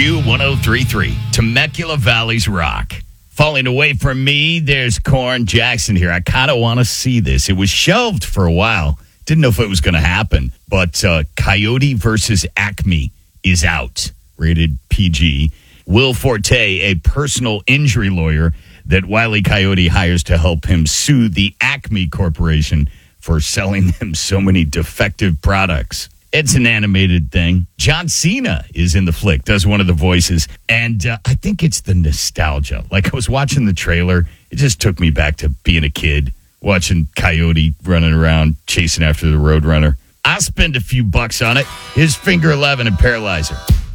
Q1033, Temecula Valley's Rock. Falling away from me, there's Corn Jackson here. I kind of want to see this. It was shelved for a while. Didn't know if it was going to happen. But Coyote versus Acme is out. Rated PG. Will Forte, a personal injury lawyer that Wile E. Coyote hires to help him sue the Acme Corporation for selling them so many defective products. It's an animated thing. John Cena is in the flick, does one of the voices. And I think it's the nostalgia. Like, I was watching the trailer. It just took me back to being a kid, watching Coyote running around, chasing after the Roadrunner. I'll spend a few bucks on it. Here's Finger 11 and Paralyzer.